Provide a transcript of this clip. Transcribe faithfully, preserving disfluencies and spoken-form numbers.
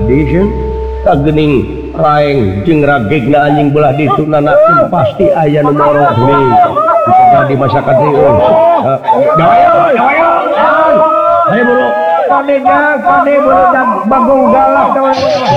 kagening raeng jeung ragegna anjing belah ditunanakeun pasti aya nu moro di masyarakat ieu. Dawaya, dawaya. Ayo buru. Kane nya, kane buru dan bagong galak.